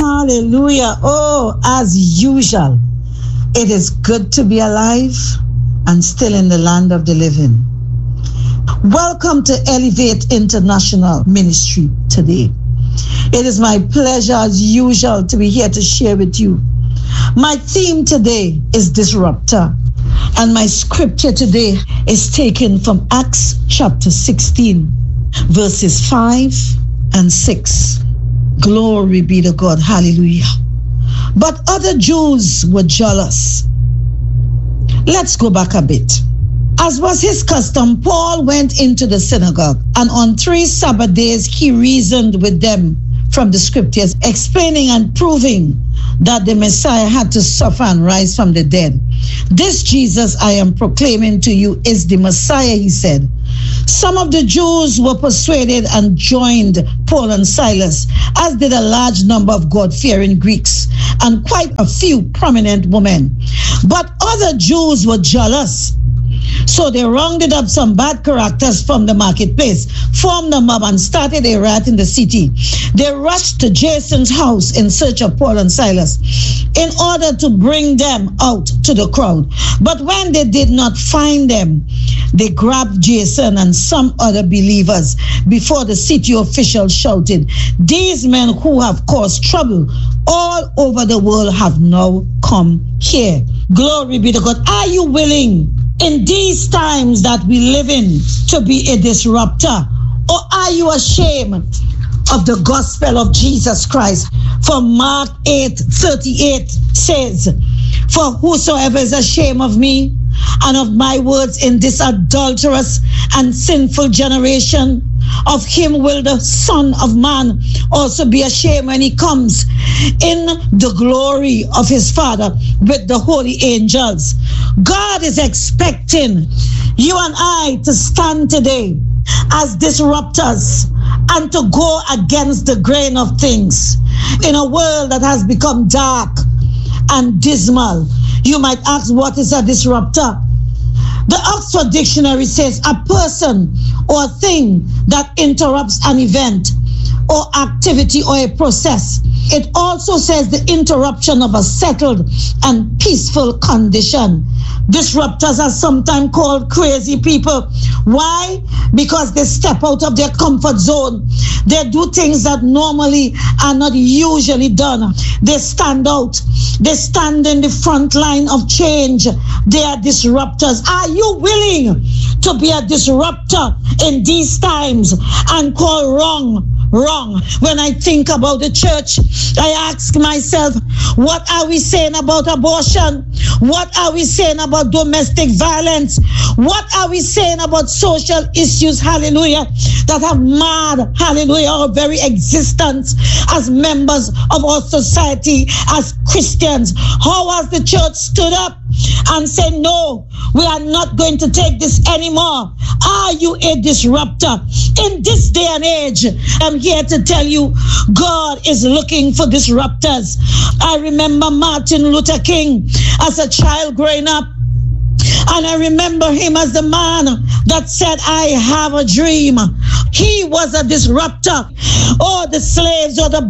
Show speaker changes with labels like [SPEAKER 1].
[SPEAKER 1] Hallelujah. Oh, as usual, it is good to be alive and still in the land of the living. Welcome to Elevate International Ministry today. It is my pleasure as usual to be here to share with you. My theme today is disruptor, and my scripture today is taken from Acts chapter 16, verses 5 and 6. Glory be to God. Hallelujah. But other Jews were jealous. Let's go back a bit. As was his custom, Paul went into the synagogue, and on 3 Sabbath days he reasoned with them from the scriptures, explaining and proving that the Messiah had to suffer and rise from the dead. This Jesus I am proclaiming to you is the Messiah, he said. Some of the Jews were persuaded and joined Paul and Silas, as did a large number of God-fearing Greeks and quite a few prominent women. But other Jews were jealous. So they rounded up some bad characters from the marketplace, formed a mob, and started a riot in the city. They rushed to Jason's house in search of Paul and Silas in order to bring them out to the crowd. But when they did not find them, they grabbed Jason and some other believers before the city officials shouted, "These men who have caused trouble all over the world have now come here." Glory be to God. Are you willing in these times that we live in to be a disruptor? Or are you ashamed of the gospel of Jesus Christ? For Mark 8:38 says, "For whosoever is ashamed of me and of my words in this adulterous and sinful generation, of him will the Son of Man also be ashamed when he comes in the glory of his Father with the holy angels." God is expecting you and I to stand today as disruptors and to go against the grain of things in a world that has become dark and dismal. You might ask, what is a disruptor? The Oxford Dictionary says a person or thing that interrupts an event or activity or a process. It also says the interruption of a settled and peaceful condition. Disruptors are sometimes called crazy people. Why? Because they step out of their comfort zone. They do things that normally are not usually done. They stand out. They stand in the front line of change. They are disruptors. Are you willing to be a disruptor in these times and call wrong? When I think about the church, I ask myself, what are we saying about abortion? What are we saying about domestic violence? What are we saying about social issues, hallelujah, that have marred, hallelujah, our very existence as members of our society, as Christians? How has the church stood up and said, no, we are not going to take this anymore? Are you a disruptor? In this day and age, I'm here to tell you, God is looking for disruptors. I remember Martin Luther King as a child growing up. And I remember him as the man that said, I have a dream. He was a disruptor. Oh, the slaves or the